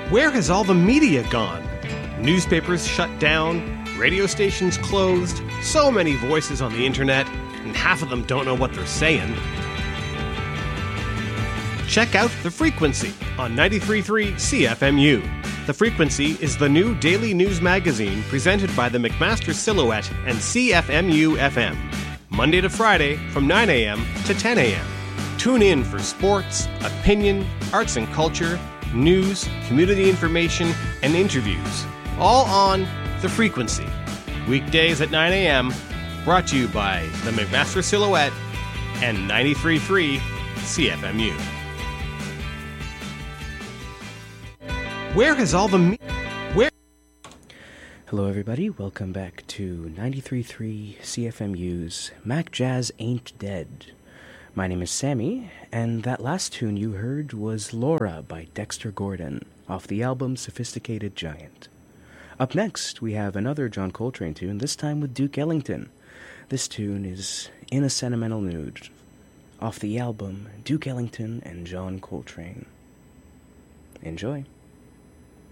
Where has all the media gone? Newspapers shut down, radio stations closed, so many voices on the internet, and half of them don't know what they're saying. Check out The Frequency on 93.3 CFMU. The Frequency is the new daily news magazine presented by the McMaster Silhouette and CFMU FM, Monday to Friday from 9 a.m. to 10 a.m. Tune in for sports, opinion, arts and culture, news, community information, and interviews, all on The Frequency. Weekdays at 9 a.m., brought to you by the McMaster Silhouette and 93.3 CFMU. Where has all the Hello everybody, welcome back to 93.3 CFMU's Mac Jazz Ain't Dead. My name is Sammy, and that last tune you heard was Laura by Dexter Gordon, off the album Sophisticated Giant. Up next, we have another John Coltrane tune, this time with Duke Ellington. This tune is In a Sentimental Mood, off the album Duke Ellington and John Coltrane. Enjoy.